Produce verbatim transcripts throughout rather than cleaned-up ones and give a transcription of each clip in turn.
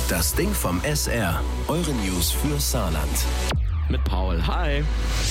Das Ding vom S R. Eure News für Saarland. Mit Paul. Hi.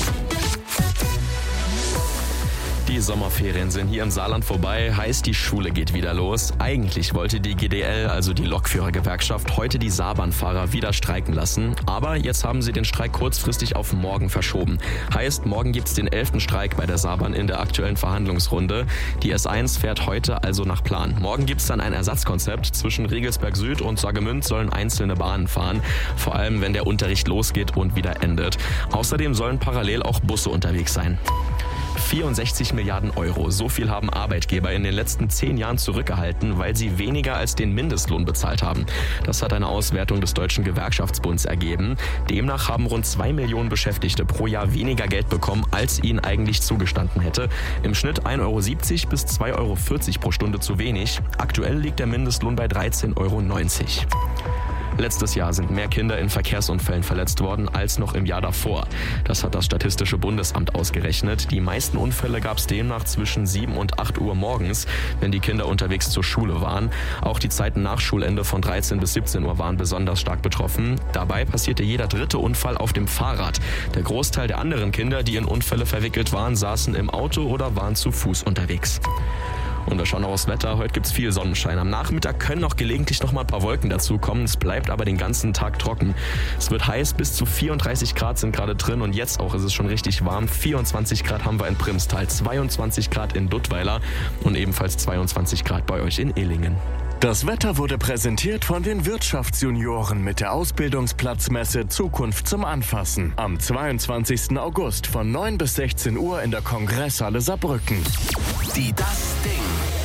Die Sommerferien sind hier im Saarland vorbei, heißt die Schule geht wieder los. Eigentlich wollte die G D L, also die Lokführergewerkschaft, heute die Saarbahnfahrer wieder streiken lassen. Aber jetzt haben sie den Streik kurzfristig auf morgen verschoben. Heißt, morgen gibt's den elften Streik bei der Saarbahn in der aktuellen Verhandlungsrunde. Die S eins fährt heute also nach Plan. Morgen gibt's dann ein Ersatzkonzept. Zwischen Regelsberg Süd und Saargemünd sollen einzelne Bahnen fahren. Vor allem, wenn der Unterricht losgeht und wieder endet. Außerdem sollen parallel auch Busse unterwegs sein. vierundsechzig Milliarden Euro. So viel haben Arbeitgeber in den letzten zehn Jahren zurückgehalten, weil sie weniger als den Mindestlohn bezahlt haben. Das hat eine Auswertung des Deutschen Gewerkschaftsbunds ergeben. Demnach haben rund zwei Millionen Beschäftigte pro Jahr weniger Geld bekommen, als ihnen eigentlich zugestanden hätte. Im Schnitt ein Euro siebzig bis zwei Euro vierzig pro Stunde zu wenig. Aktuell liegt der Mindestlohn bei dreizehn Euro neunzig. Letztes Jahr sind mehr Kinder in Verkehrsunfällen verletzt worden als noch im Jahr davor. Das hat das Statistische Bundesamt ausgerechnet. Die meisten Unfälle gab es demnach zwischen sieben und acht Uhr morgens, wenn die Kinder unterwegs zur Schule waren. Auch die Zeiten nach Schulende von dreizehn bis siebzehn Uhr waren besonders stark betroffen. Dabei passierte jeder dritte Unfall auf dem Fahrrad. Der Großteil der anderen Kinder, die in Unfälle verwickelt waren, saßen im Auto oder waren zu Fuß unterwegs. Und wir schauen noch aufs Wetter. Heute gibt's viel Sonnenschein. Am Nachmittag können auch gelegentlich noch mal ein paar Wolken dazukommen. Es bleibt aber den ganzen Tag trocken. Es wird heiß, bis zu vierunddreißig Grad sind gerade drin. Und jetzt auch ist es schon richtig warm. vierundzwanzig Grad haben wir in Primstal, zweiundzwanzig Grad in Duttweiler und ebenfalls zweiundzwanzig Grad bei euch in Illingen. Das Wetter wurde präsentiert von den Wirtschaftsjunioren mit der Ausbildungsplatzmesse Zukunft zum Anfassen. Am zweiundzwanzigsten August von neun bis sechzehn Uhr in der Kongresshalle Saarbrücken. Die Das Ding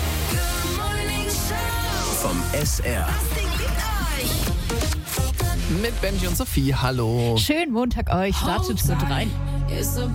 vom S R. Mit Benji und Sophie, hallo. Schönen Montag euch, startet gut rein.